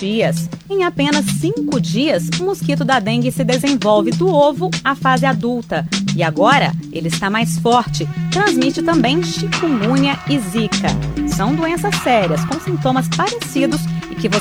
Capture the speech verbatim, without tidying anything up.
dias. Em apenas cinco dias, o mosquito da dengue se desenvolve do ovo à fase adulta. E agora, ele está mais forte. Transmite também chikungunya e zika. São doenças sérias, com sintomas parecidos